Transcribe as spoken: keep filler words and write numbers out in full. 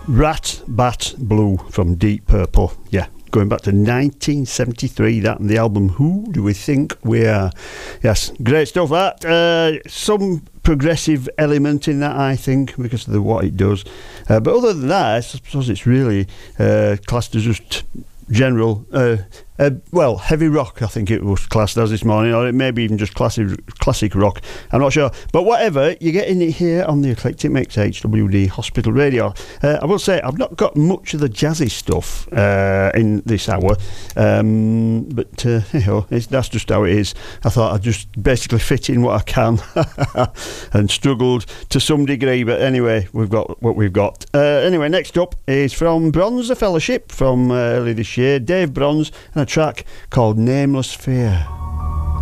Rat Bat Blue from Deep Purple. Yeah, going back to nineteen seventy-three, that, and the album Who Do We Think We Are? Yes, great stuff, that. Uh, some progressive element in that, I think, because of the, what it does. Uh, but other than that, I suppose it's really uh, classed as just general... Uh, Uh, well, heavy rock, I think it was classed as this morning, or it may be even just classic classic rock. I'm not sure. But whatever, you're getting it here on the Eclectic Mix, H W D Hospital Radio. Uh, I will say, I've not got much of the jazzy stuff uh, in this hour, um, but uh, you know, it's, that's just how it is. I thought I'd just basically fit in what I can and struggled to some degree, but anyway, we've got what we've got. Uh, anyway, next up is from Bronze, the Fellowship, from uh, early this year, Dave Bronze, and a track called Nameless Fear.